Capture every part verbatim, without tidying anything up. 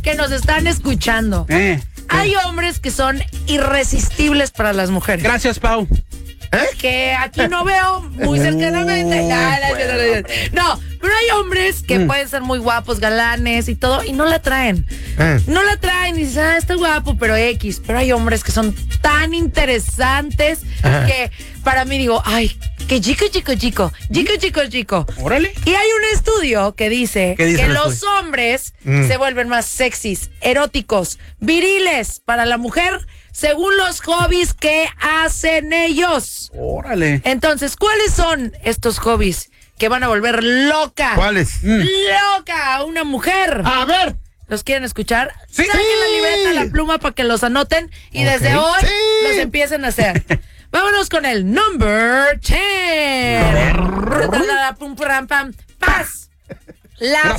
que nos están escuchando. Eh, Hay hombres que son irresistibles para las mujeres. Gracias, Pau. ¿Eh? Que aquí no veo muy cercanamente. Uh, no, no, bueno, no, no, pero hay hombres que mm. pueden ser muy guapos, galanes y todo, y no la traen. Eh. No la traen y dicen, ah, está guapo, pero X. Pero hay hombres que son tan interesantes Ajá. que para mí digo, ay, que chico, chico, chico, chico, chico, chico. Órale. Y hay un estudio que dice, dice que los estudio? hombres mm. se vuelven más sexys, eróticos, viriles para la mujer, según los hobbies que hacen ellos. Órale. Entonces, ¿cuáles son estos hobbies que van a volver loca? ¿Cuáles? Mm. Loca a una mujer. A ver. ¿Los quieren escuchar? Sí. Saquen la libreta, la pluma para que los anoten y okay. desde hoy sí. los empiecen a hacer. Vámonos con el number ten. Pum, pam, pam, paz. La Gracias.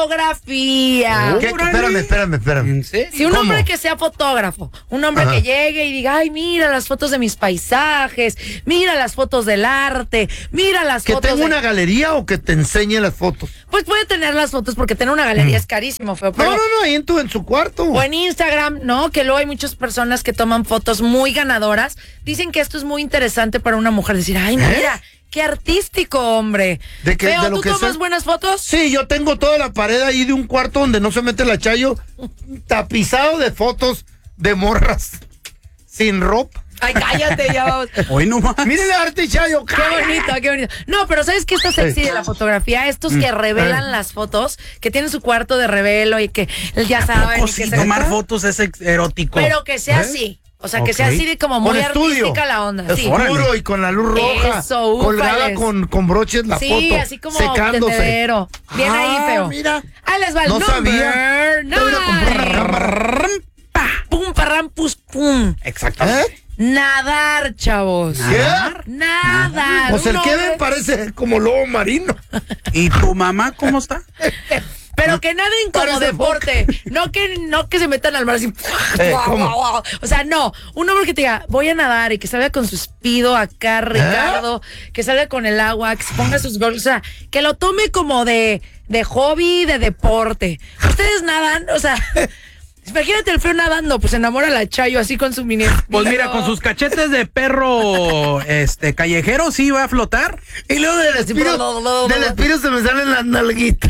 fotografía. ¿Qué? Espérame, espérame, espérame. Si un ¿Cómo? hombre que sea fotógrafo, un hombre Ajá. que llegue y diga, ay, mira las fotos de mis paisajes, mira las fotos del arte, mira las ¿Que fotos. tenga de... una galería o que te enseñe las fotos? Pues puede tener las fotos porque tener una galería mm. es carísimo, feo. Pero... No, no, no, ahí en, tu, en su cuarto. O en Instagram, ¿no? Que luego hay muchas personas que toman fotos muy ganadoras. Dicen que esto es muy interesante para una mujer, decir, ay, mira. ¿Eh? ¡Qué artístico, hombre! ¿De que, Feo, de lo ¿tú que tomas sea? buenas fotos? Sí, yo tengo toda la pared ahí de un cuarto donde no se mete la Chayo, tapizado de fotos de morras sin ropa. Ay, cállate, ya vamos. Hoy no más. Miren el arte, Chayo. Qué bonito, qué bonito. No, pero ¿sabes qué está sexy de la fotografía? Estos que revelan las fotos, que tienen su cuarto de revelo y que ya saben. Y sí, que tomar se... fotos es erótico. Pero que sea ¿Eh? así. O sea, okay. que sea así de como muy artística la onda. Sí. Oscuro y con la luz roja. Eso, colgada con, con broches la sí, foto. Sí, así como secándose. Tendedero. Bien ah, ahí, feo. Mira. Ahí les va el no number. No sabía. Pum, parram, pus, pum. Exactamente. ¿Eh? Nadar, chavos. ¿Nadar? Nadar. Pues el que me parece como lobo marino. ¿Y tu mamá cómo está? Pero que naden como deporte, no que no que se metan al mar así. Eh, o sea, no, un hombre que te diga, voy a nadar y que salga con su speedo acá, Ricardo, ¿Eh? que salga con el agua, que se ponga sus goggles, o sea, que lo tome como de, de hobby, de deporte. Ustedes nadan, o sea... Imagínate el feo nadando, pues enamora a la Chayo así con su mini. Pues mira, con sus cachetes de perro este callejero sí va a flotar. Y luego del espíritu, del espíritu se me salen las nalguitas.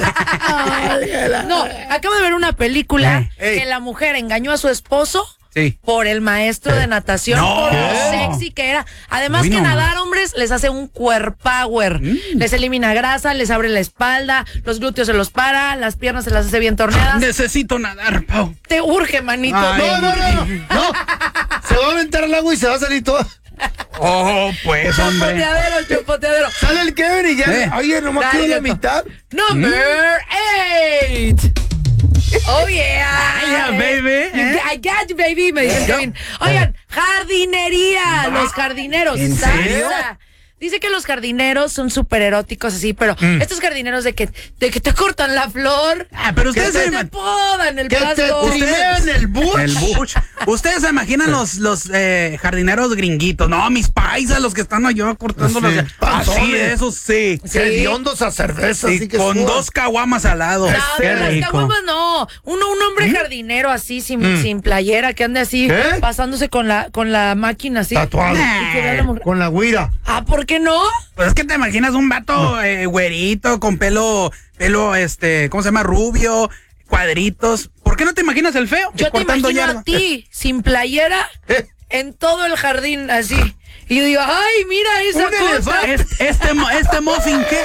No, acabo de ver una película eh. que la mujer engañó a su esposo. Sí. Por el maestro de natación, no. por lo sexy que era. Además Uy, que no. nadar, hombres, les hace un cuerp power. Mm. Les elimina grasa, les abre la espalda, los glúteos se los para, las piernas se las hace bien torneadas. Necesito nadar, Pau. Te urge, manito. Ay, no, no, no, no, no. Se va a aventar al agua y se va a salir todo. Oh, pues, hombre. Chapoteadero, chapoteadero. Sale el Kevin y ya. Eh. Oye, nomás quedó la mitad. Number eight. Oh, yeah. Yeah, baby. ¿Eh? I got you, baby. Me dice Kevin. Oigan, jardinería. Los jardineros. ¿En serio? Dice que los jardineros son súper eróticos así, pero mm. estos jardineros de que, de que te cortan la flor. Ah, pero ustedes se se te podan el que pasto. Te trimean el bush. El bush. Ustedes se imaginan los, los eh, jardineros gringuitos. No, mis paisas, los que están allá cortándolos. Sí. Así, esos sí. sí. Hediondos a cerveza. Sí, así que con suban. dos caguamas al lado. No, Qué las rico. caguamas no. Uno, un hombre ¿Mm? jardinero así, sin, ¿Mm? sin playera, que ande así, ¿Qué? pasándose con la, con la máquina así. Tatuado. Nah. Con la güira. Ah, ¿por qué no? Pues es que te imaginas un vato eh, güerito con pelo, pelo, este, ¿cómo se llama? Rubio, cuadritos. ¿Por qué no te imaginas el feo? Yo te imagino yarda? a ti, sin playera, en todo el jardín, así. Y yo digo, ay, mira esa cosa. Este, este, este muffin, ¿qué?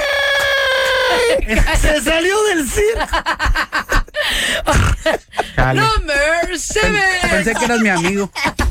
Se salió del circo. Number seven. Pensé que eras mi amigo.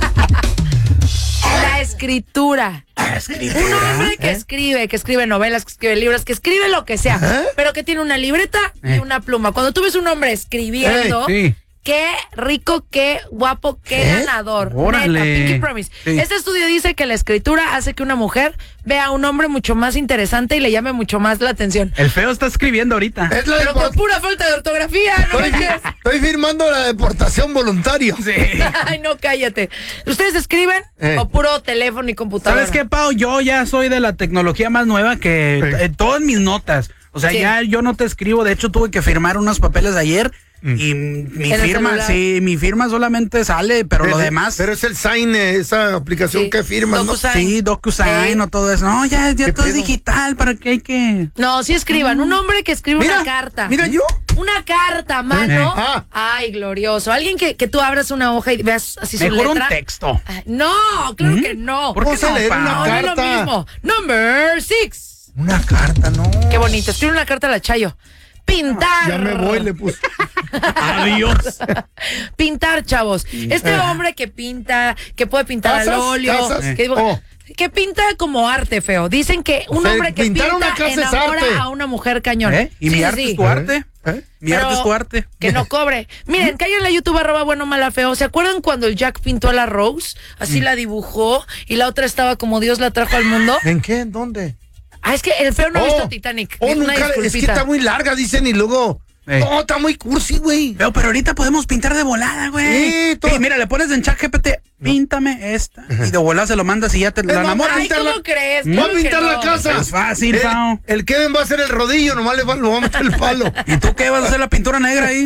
La escritura. La escritura. Un hombre que ¿Eh? escribe, que escribe novelas, que escribe libros, que escribe lo que sea, ¿Eh? pero que tiene una libreta ¿Eh? y una pluma. Cuando tú ves un hombre escribiendo, sí. qué rico, qué guapo, qué ¿Eh? ganador. Órale. Neta, Pinky Promise. Sí. Este estudio dice que la escritura hace que una mujer vea a un hombre mucho más interesante y le llame mucho más la atención. El feo está escribiendo ahorita. Es la pero con pura falta de ortografía, ¿no? Estoy, estoy firmando la deportación voluntaria. Sí. Ay, no, cállate. ¿Ustedes escriben eh. o puro teléfono y computadora? ¿Sabes qué, Pau? Yo ya soy de la tecnología más nueva que sí. eh, todas mis notas. O sea, Sí. ya yo no te escribo, de hecho tuve que firmar unos papeles ayer y mi ¿En el firma, celular? sí, mi firma solamente sale, pero lo Pero- demás, Pero es el Sign, eh, esa aplicación Sí. que firmas, ¿no? DocuSign. sí, DocuSign Sí. o todo eso. No, ya, ya ¿Qué todo es pedo? digital, ¿para qué hay que...? No, sí escriban. Un hombre que escribe Mira, una carta. mira yo. Una carta, mano. Eh. Ah. Ay, glorioso. Alguien que, que tú abras una hoja y veas así su Mejor un letra. texto. Ay, no, claro que no. ¿Por qué Vamos a no, leer pa? una No, no es lo carta. mismo. Number six. Una carta, no. Qué bonito. Escribe una carta a la Chayo. Pintar. Ya me voy, le puse. Adiós. Pintar, chavos. Este hombre que pinta, que puede pintar al ¿Casas? óleo, ¿Casas? que, dibuja- Oh. que pinta como arte, feo. Dicen que un sea, hombre que pintar pinta una casa es enamora arte. a una mujer cañón. ¿Eh? ¿Y Sí, mi sí, arte sí. es tu arte? ¿Eh? Mi Pero arte es tu arte. Que no cobre. Miren, cáiganle a YouTube, arroba bueno, mala, feo. ¿Se acuerdan cuando el Jack pintó a la Rose? Así la dibujó y la otra estaba como Dios la trajo al mundo. ¿En qué? ¿En dónde? Ah, es que el feo no ha visto Titanic. Oh, Una nunca, es que disculpita. está muy larga, dicen, y luego... Eh. No, está muy cursi, güey. Pero, pero ahorita podemos pintar de volada, güey. Sí, todo- Sí, mira, le pones en chat G P T, píntame esta. Y de volada se lo mandas y ya te la más, enamoras. Ay, pintar ¿cómo la- crees? Va a Claro que pintar la no. casa. Es fácil, el, Fao. el Kevin va a hacer el rodillo, nomás le va, lo va a meter el palo. ¿Y tú qué vas a hacer la pintura negra ahí?